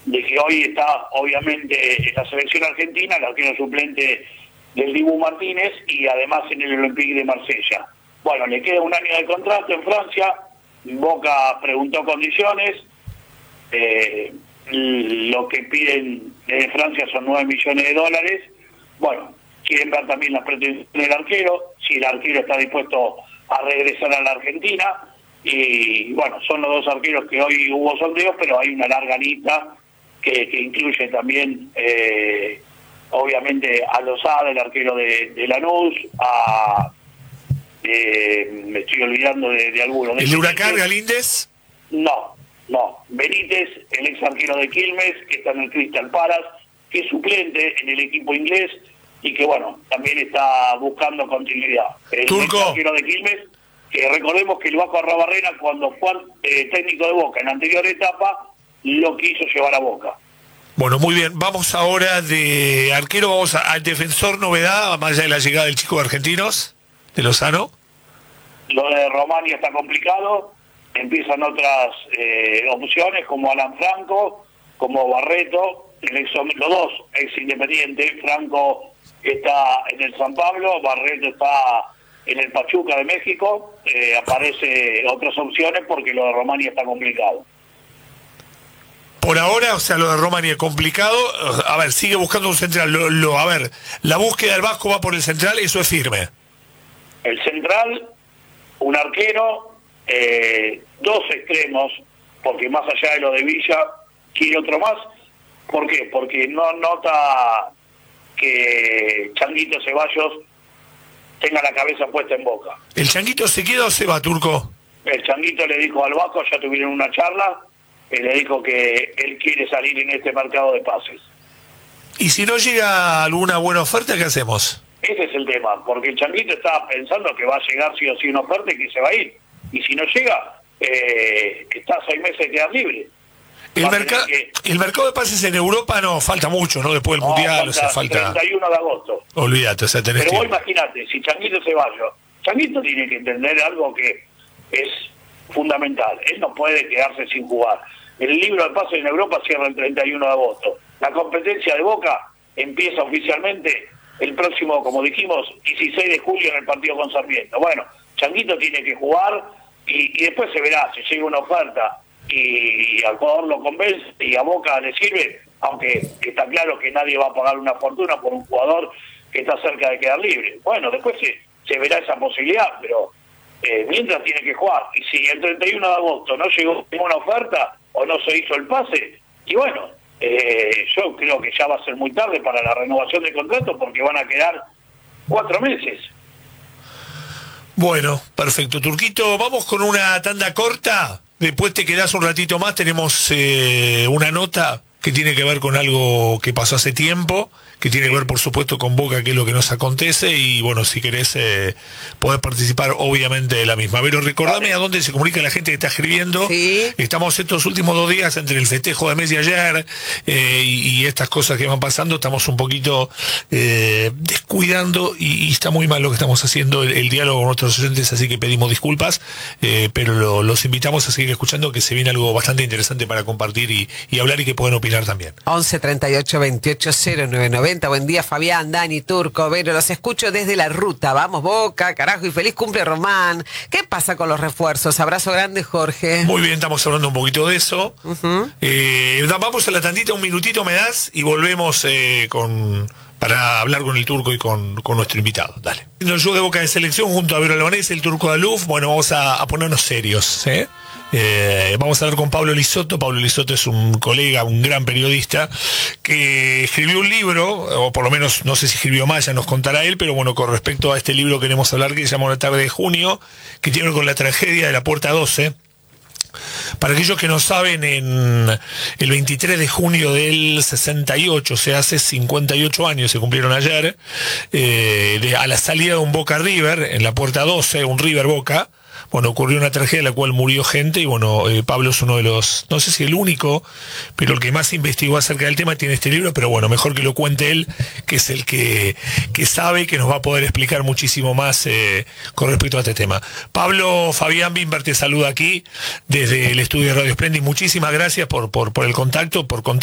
de que hoy está obviamente en la selección argentina, el arquero suplente del Dibu Martínez, y además en el Olympique de Marsella. Bueno, le queda un año de contrato en Francia. Boca preguntó condiciones, lo que piden de Francia son $9 millones. Bueno, quieren ver también las pretensiones del arquero, si el arquero está dispuesto a regresar a la Argentina, y bueno, son los dos arqueros que hoy hubo sondeos, pero hay una larga lista que incluye también obviamente a Lozada, el arquero de Lanús, me estoy olvidando de algunos. ¿El Huracán Galíndez? No, Benítez, el ex arquero de Quilmes, que está en el Crystal Palace, que es suplente en el equipo inglés y que bueno, también está buscando continuidad. El ex arquero de Quilmes, que recordemos que el Vasco Arrabarrena, cuando fue técnico de Boca en la anterior etapa, lo quiso llevar a Boca. Bueno, muy bien, vamos ahora de arquero, vamos al defensor novedad, más allá de la llegada del chico de Argentinos, de Lozano. Lo de Romania está complicado, empiezan otras opciones como Alan Franco, como Barreto, los dos ex Independiente. Franco está en el San Pablo, Barreto está en el Pachuca de México. Aparece otras opciones porque lo de Romania está complicado. Por ahora, o sea, lo de Romania es complicado. A ver, sigue buscando un central. A ver, la búsqueda del Vasco va por el central, eso es firme. El central, un arquero, dos extremos, porque más allá de lo de Villa, quiere otro más. ¿Por qué? Porque no nota que Changuito Ceballos tenga la cabeza puesta en Boca. ¿El Changuito se queda o se va, Turco? El Changuito le dijo al Vasco, ya tuvieron una charla, le dijo que él quiere salir en este mercado de pases. ¿Y si no llega alguna buena oferta, qué hacemos? Ese es el tema, porque el Changuito está pensando que va a llegar sí o sí una oferta y que se va a ir. Y si no llega, está 6 meses de quedar libre. El mercado de pases en Europa no falta mucho, ¿no? Después del Mundial, falta 31 de agosto. Olvídate, o sea, tenés Pero vos imagínate, si Changuito Changuito tiene que entender algo que es fundamental. Él no puede quedarse sin jugar. El libro de pases en Europa cierra el 31 de agosto. La competencia de Boca empieza oficialmente el próximo, como dijimos, 16 de julio en el partido con Sarmiento. Bueno, Changuito tiene que jugar y después se verá si llega una oferta y al jugador lo convence y a Boca le sirve, aunque está claro que nadie va a pagar una fortuna por un jugador que está cerca de quedar libre. Bueno, después se verá esa posibilidad, pero mientras tiene que jugar. Y si el 31 de agosto no llegó ninguna oferta o no se hizo el pase, y bueno, yo creo que ya va a ser muy tarde para la renovación de contrato porque van a quedar 4 meses. Bueno, perfecto. Turquito, vamos con una tanda corta. Después te quedás un ratito más. Tenemos una nota que tiene que ver con algo que pasó hace tiempo, que tiene que ver, por supuesto, con Boca, que es lo que nos acontece, y bueno, si querés podés participar obviamente de la misma. Pero recordame a dónde se comunica la gente que está escribiendo. Sí. Estamos estos últimos 2 días entre el festejo de Messi ayer y estas cosas que van pasando, estamos un poquito descuidando y está muy mal lo que estamos haciendo, el diálogo con nuestros oyentes, así que pedimos disculpas, pero los invitamos a seguir escuchando, que se viene algo bastante interesante para compartir y hablar, y que pueden opinar también. 11 38 28 0990. Buen día, Fabián, Dani, Turco, Vero. Los escucho desde la ruta. Vamos, Boca, carajo, y feliz cumple, Román. ¿Qué pasa con los refuerzos? Abrazo grande, Jorge. Muy bien, estamos hablando un poquito de eso. Vamos a la tandita, un minutito me das y volvemos para hablar con el Turco y con nuestro invitado. Dale. El show de Boca de Selección junto a Vero Albanés, el Turco Aluf. Bueno, vamos a ponernos serios, vamos a hablar con Pablo Lisotto. Pablo Lisotto es un colega, un gran periodista, que escribió un libro, o por lo menos no sé si escribió más, ya nos contará él, pero bueno, con respecto a este libro queremos hablar, que se llama Una tarde de junio, que tiene que ver con la tragedia de la Puerta 12. Para aquellos que no saben, en el 23 de junio del 68, o sea, hace 58 años, se cumplieron ayer, a la salida de un Boca River, en la Puerta 12, un River Boca, bueno, ocurrió una tragedia en la cual murió gente, y bueno, Pablo es uno de los, no sé si el único, pero el que más investigó acerca del tema, tiene este libro, pero bueno, mejor que lo cuente él, que es el que sabe, que nos va a poder explicar muchísimo más con respecto a este tema. Pablo, Fabián Bimber te saluda aquí, desde el estudio de Radio Splendid. Muchísimas gracias por el contacto, por contar